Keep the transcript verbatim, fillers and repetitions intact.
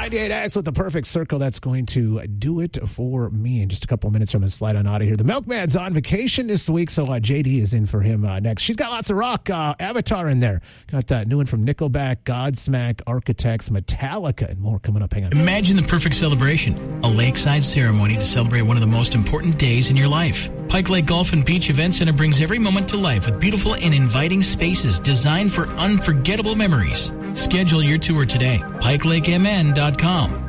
ninety-eight X with the perfect circle. That's going to do it for me in just a couple of minutes. I'm going to slide on out of here. The Milkman's on vacation this week, so uh, J D is in for him uh, next. She's got lots of rock. Uh, Avatar in there. Got that new one from Nickelback, Godsmack, Architects, Metallica, and more coming up. Hang on. Imagine the perfect celebration. A lakeside ceremony to celebrate one of the most important days in your life. Pike Lake Golf and Beach Event Center brings every moment to life with beautiful and inviting spaces designed for unforgettable memories. Schedule your tour today. pike lake m n dot com.